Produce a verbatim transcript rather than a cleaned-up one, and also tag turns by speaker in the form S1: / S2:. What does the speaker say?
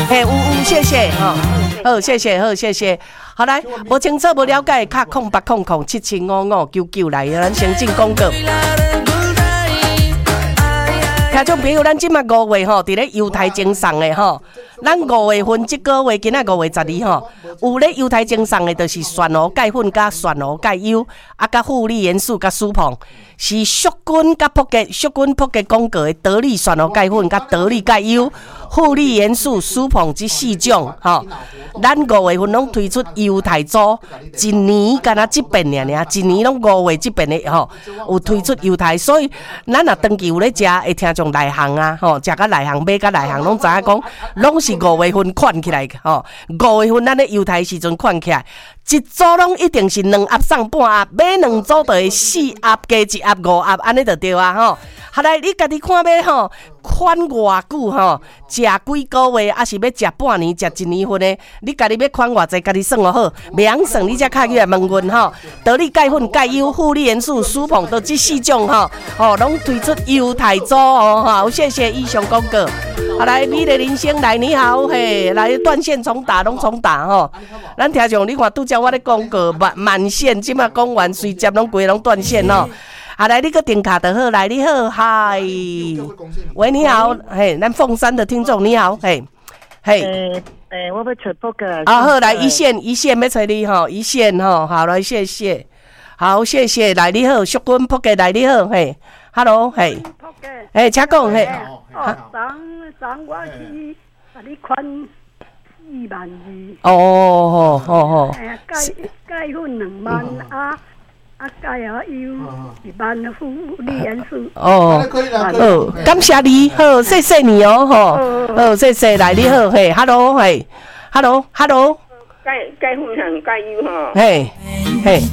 S1: 嘿，有有，谢谢哈，好，谢谢，好，谢谢。好来，无清楚、无了解，卡空八空空七七五五九九来，咱先进广告。听众朋友，咱即马五月吼，伫咧犹太精送的吼，咱五月份即个月，今仔五月十二吼，有咧犹太精送的，就是蒜糊钙粉加蒜糊钙油，啊加负利元素加舒碰，是蜀菌加扑吉蜀菌扑吉广告的得力蒜糊钙粉加得力钙油，负利元素舒碰这四种吼。咱五月份拢推出犹太组，一年敢若即遍尔尔，一年拢五月即遍的吼，有推出犹太，所以咱若长期有咧食，会听种内行啊，吼，食甲内行，买甲内行，拢知影讲，拢是五月份款起来，吼，五月份咱咧犹太时阵款起来。一组拢一定是两盒送半盒，买两组就会四盒加一盒五盒，安尼就对啊吼。好来，你家己看要吼，款偌久吼，食几个月，还是要食半年、食一年份的？你家己要款偌济，家己算好，袂晓算你才敲起来问阮吼。得力钙粉、钙油、负利元素、舒碰，都这四种吼，哦，拢推出犹太组哦，好，谢谢以上广告。好来，美丽人生来，你好，嘿，来断线重打，拢重打吼。咱听众，你看拄则我咧广告满满线，即马讲完，随接拢规拢断线哦。啊，来，你个电卡就好，来，你好，嗨，喂，你好，嘿，咱凤山的听众你好，嘿，嘿，
S2: 诶诶，我要找报告。
S1: 啊，好，来一线一线要找你吼，一线吼，好来，谢谢，好，谢谢，来你好，淑君扑克来你好，嘿 ，hello， 嘿，嘿，请讲，嘿，
S3: 哦，昨昨我是把你款四万
S1: 哦，
S3: 二。
S1: 好好好。
S3: 哎呀，钙钙粉两万啊。啊，钙啊油一万的负利元素。
S1: 哦，好，感谢你，好，谢谢你哦，吼，好，谢谢，来你好，嘿 ，hello， 嘿 ，hello，hello，
S4: 钙钙粉和钙油吼，
S1: 嘿，嘿，